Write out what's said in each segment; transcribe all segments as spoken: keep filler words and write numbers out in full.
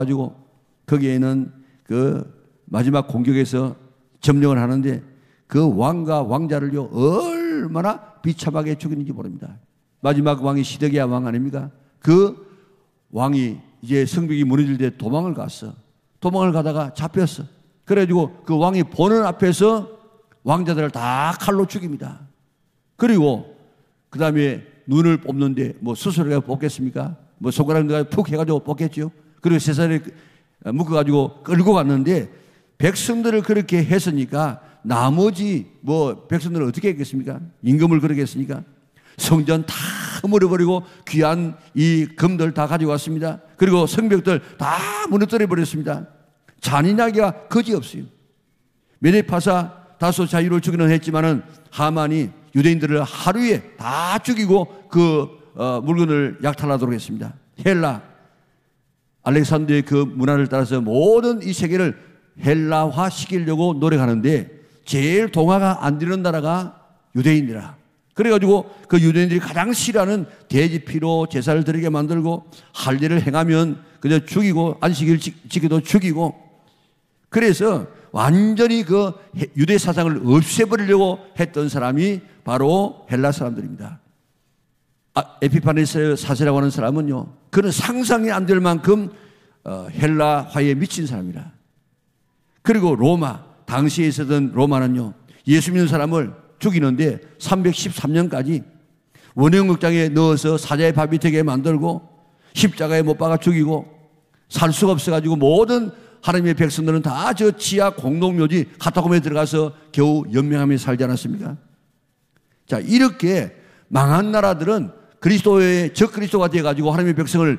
가지고 거기에는 그 마지막 공격에서 점령을 하는데 그 왕과 왕자를요 얼마나 비참하게 죽이는지 모릅니다. 마지막 왕이 시드기야 왕 아닙니까? 그 왕이 이제 성벽이 무너질 때 도망을 갔어. 도망을 가다가 잡혔어. 그래가지고 그 왕이 보는 앞에서 왕자들을 다 칼로 죽입니다. 그리고 그 다음에 눈을 뽑는데 뭐 수술해서 뽑겠습니까? 뭐 손가락에다가 푹 해가지고 뽑겠죠. 그리고 세살에 묶어가지고 끌고 갔는데 백성들을 그렇게 했으니까 나머지 뭐 백성들은 어떻게 했겠습니까? 임금을 그렇게 했으니까 성전 다 허물어버리고 귀한 이 금들 다 가지고 왔습니다. 그리고 성벽들 다 무너뜨려 버렸습니다. 잔인하기가 거지없어요. 메데파사 다소 자유를 주기는 했지만은 하만이 유대인들을 하루에 다 죽이고 그 어, 물건을 약탈하도록 했습니다. 헬라 알렉산더의 그 문화를 따라서 모든 이 세계를 헬라화 시키려고 노력하는데 제일 동화가 안 되는 나라가 유대인이라. 그래가지고 그 유대인들이 가장 싫어하는 돼지피로 제사를 드리게 만들고 할 일을 행하면 그저 죽이고 안식일 지켜도 죽이고 그래서 완전히 그 유대 사상을 없애버리려고 했던 사람이 바로 헬라 사람들입니다. 아, 에피파네스 사세라고 하는 사람은요, 그는 상상이 안 될 만큼 어, 헬라화에 미친 사람이라. 그리고 로마, 당시에 있었던 로마는요, 예수 믿는 사람을 죽이는데 삼백십삼 년까지 원형극장에 넣어서 사자의 밥이 되게 만들고 십자가에 못 박아 죽이고 살 수가 없어가지고 모든 하나님의 백성들은 다 저 지하 공동묘지 카타콤에 들어가서 겨우 연명하며 살지 않았습니까? 자, 이렇게 망한 나라들은 그리스도의 적그리스도가 되어가지고 하나님의 백성을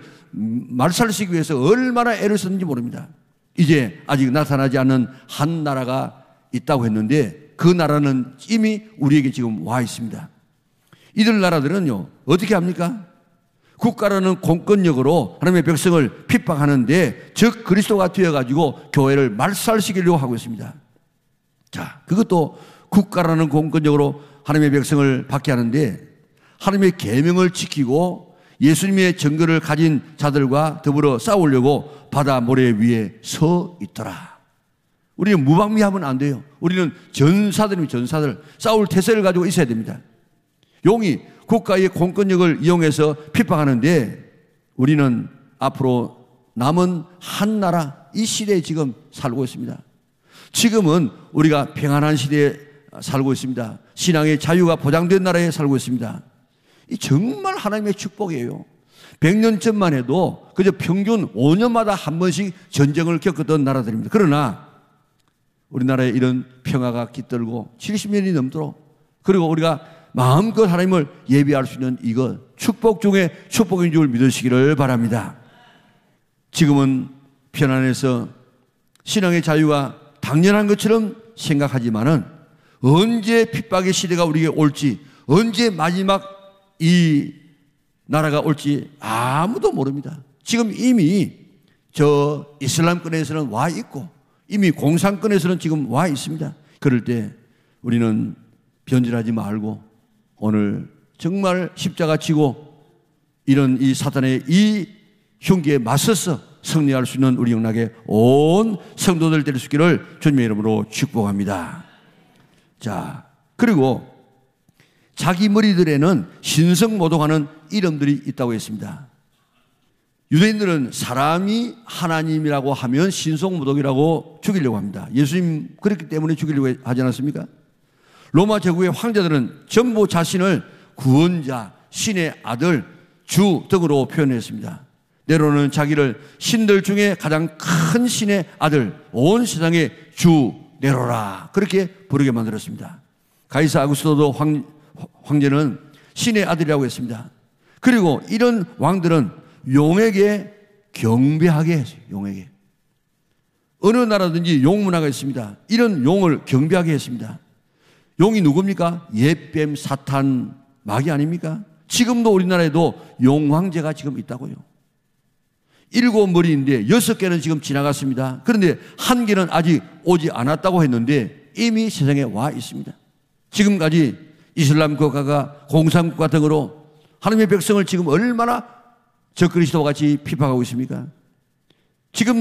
말살시키기 위해서 얼마나 애를 썼는지 모릅니다. 이제 아직 나타나지 않는 한 나라가 있다고 했는데 그 나라는 이미 우리에게 지금 와 있습니다. 이들 나라들은요, 어떻게 합니까? 국가라는 공권력으로 하나님의 백성을 핍박하는데 즉 그리스도가 되어가지고 교회를 말살시키려고 하고 있습니다. 자, 그것도 국가라는 공권력으로 하나님의 백성을 받게 하는데 하나님의 계명을 지키고 예수님의 증거를 가진 자들과 더불어 싸우려고 바다 모래 위에 서 있더라. 우리는 무방비하면 안 돼요. 우리는 전사들이면 전사들, 싸울 태세를 가지고 있어야 됩니다. 용이 국가의 공권력을 이용해서 핍박하는데 우리는 앞으로 남은 한 나라, 이 시대에 지금 살고 있습니다. 지금은 우리가 평안한 시대에 살고 있습니다. 신앙의 자유가 보장된 나라에 살고 있습니다. 이 정말 하나님의 축복이에요. 백 년 전만 해도 그저 평균 오 년마다 한 번씩 전쟁을 겪었던 나라들입니다. 그러나 우리나라에 이런 평화가 깃들고 칠십 년이 넘도록 그리고 우리가 마음껏 하나님을 예비할 수 있는 이것 축복 중에 축복인 줄 믿으시기를 바랍니다. 지금은 편안해서 신앙의 자유가 당연한 것처럼 생각하지만은 언제 핍박의 시대가 우리에게 올지 언제 마지막 이 나라가 올지 아무도 모릅니다. 지금 이미 저 이슬람권에서는 와 있고 이미 공산권에서는 지금 와 있습니다. 그럴 때 우리는 변질하지 말고 오늘 정말 십자가 지고 이런 이 사탄의 이 흉기에 맞서서 승리할 수 있는 우리 영락의 온 성도들 될 수 있기를 주님의 이름으로 축복합니다. 자, 그리고 자기 머리들에는 신성모독하는 이름들이 있다고 했습니다. 유대인들은 사람이 하나님이라고 하면 신성모독이라고 죽이려고 합니다. 예수님 그렇기 때문에 죽이려고 하지 않았습니까? 로마 제국의 황제들은 전부 자신을 구원자, 신의 아들, 주 등으로 표현했습니다. 때로는 자기를 신들 중에 가장 큰 신의 아들, 온 세상의 주 네로라 그렇게 부르게 만들었습니다. 가이사 아구스토도 황, 황제는 신의 아들이라고 했습니다. 그리고 이런 왕들은 용에게 경배하게 했어요. 용에게. 어느 나라든지 용 문화가 있습니다. 이런 용을 경배하게 했습니다. 용이 누굽니까? 옛뱀, 사탄, 마귀 아닙니까? 지금도 우리나라에도 용황제가 지금 있다고요. 일곱 머리인데 여섯 개는 지금 지나갔습니다. 그런데 한 개는 아직 오지 않았다고 했는데 이미 세상에 와 있습니다. 지금까지 이슬람 국가가 공산국가 등으로 하나님의 백성을 지금 얼마나 적그리스도와 같이 핍박하고 있습니까? 지금